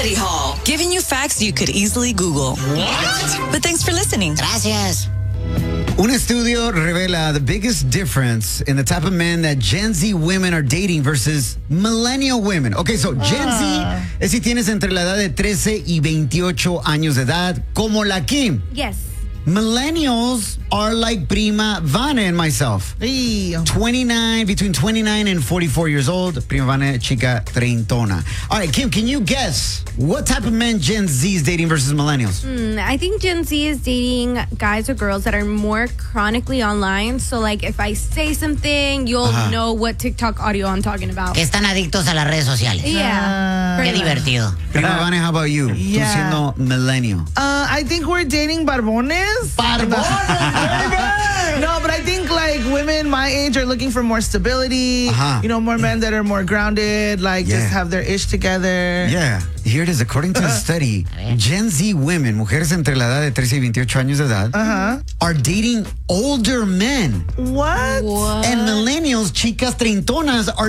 Study Hall, giving you facts you could easily Google. What? But thanks for listening. Gracias. Un estudio revela the biggest difference in the type of men that Gen Z women are dating versus millennial women. Okay, so Gen Z es si tienes entre la edad de 13 y 28 años de edad, como la Kim. Yes. Millennials are like Prima Vane and myself. Hey. 29, between 29 and 44 years old. Prima Vane, chica treintona. All right, Kim, can you guess what type of men Gen Z is dating versus millennials? I think Gen Z is dating guys or girls that are more chronically online. So, like, if I say something, you'll know what TikTok audio I'm talking about. Que están adictos a las redes sociales. Yeah. Qué pretty much. divertido. Prima Vane, how about you? Yeah. Tú siendo millennial. I think we're dating barbones. No, but I think like women my age are looking for more stability. You know, more men that are more grounded, like just have their ish together. Yeah, here it is. According to a study, Gen Z women, mujeres entre la edad de 13 y 28 años de edad, are dating older men. What? And millennials, chicas treintonas, are